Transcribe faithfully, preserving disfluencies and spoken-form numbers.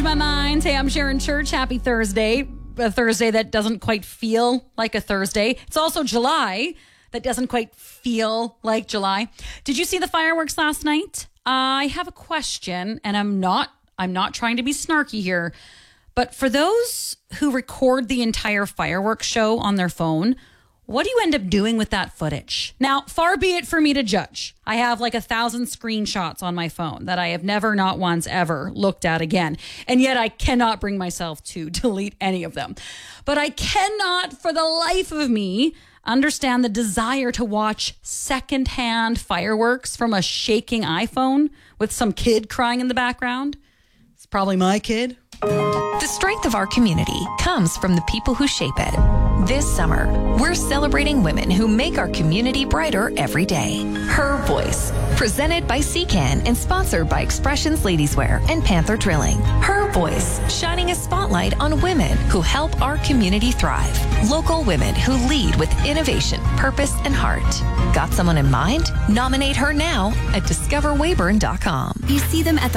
My Mind. Hey, I'm Sharon Church. Happy Thursday. A Thursday that doesn't quite feel like a Thursday. It's also July that doesn't quite feel like July. Did you see the fireworks last night? I have a question, and I'm not I'm not trying to be snarky here, but for those who record the entire fireworks show on their phone, what do you end up doing with that footage? Now, far be it for me to judge. I have like a thousand screenshots on my phone that I have never, not once, ever looked at again. And yet I cannot bring myself to delete any of them. But I cannot, for the life of me, understand the desire to watch secondhand fireworks from a shaking iPhone with some kid crying in the background. It's probably my kid. The strength of our community comes from the people who shape it. This summer, we're celebrating women who make our community brighter every day. Her Voice, presented by C C A N and sponsored by Expressions Ladieswear and Panther Drilling. Her Voice, shining a spotlight on women who help our community thrive. Local women who lead with innovation, purpose, and heart. Got someone in mind? Nominate her now at discover weyburn dot com. You see them at the